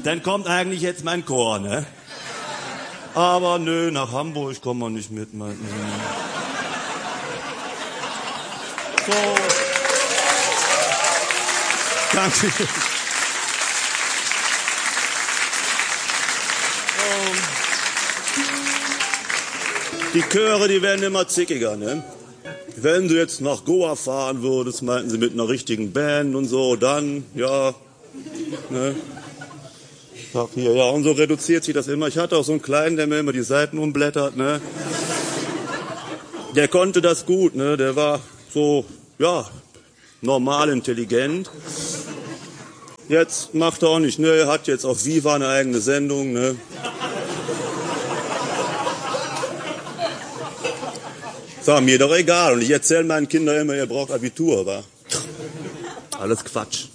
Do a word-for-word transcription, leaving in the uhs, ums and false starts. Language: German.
dann kommt eigentlich jetzt mein Chor, ne? Aber nö, nach Hamburg kommen wir nicht mit, meinten sie. So. Danke. Um, die Chöre, die werden immer zickiger, ne? Wenn du jetzt nach Goa fahren würdest, meinten sie, mit einer richtigen Band und so, dann, ja, ne? Sag hier, ja, und so reduziert sich das immer. Ich hatte auch so einen Kleinen, der mir immer die Seiten umblättert, ne? Der konnte das gut, ne? Der war so, ja, normal intelligent. Jetzt macht er auch nicht, ne? Er hat jetzt auf Viva eine eigene Sendung, ne? War mir doch egal. Und ich erzähle meinen Kindern immer, ihr braucht Abitur, wa? Alles Quatsch.